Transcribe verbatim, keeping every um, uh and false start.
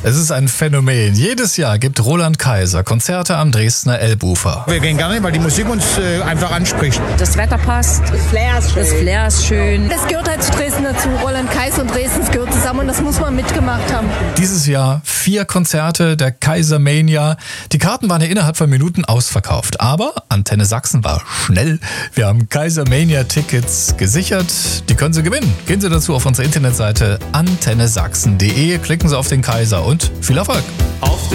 Es ist ein Phänomen. Jedes Jahr gibt Roland Kaiser Konzerte am Dresdner Elbufer. Wir gehen gerne, weil die Musik uns äh, einfach anspricht. Das Wetter passt. Das Flair ist schön. Das Flair ist schön. Das gehört halt zu Dresden dazu. Roland Kaiser und Dresden gehört zusammen und das muss man mitgemacht haben. Dieses Jahr vier Konzerte der Kaiser Mania. Die Karten waren ja innerhalb von Minuten ausverkauft. Aber Antenne Sachsen war schnell. Wir haben Kaiser Mania Tickets gesichert. Die können Sie gewinnen. Gehen Sie dazu auf unsere Internetseite antenne sachsen punkt de. Klicken Sie auf den Kaiser und viel Erfolg. Auf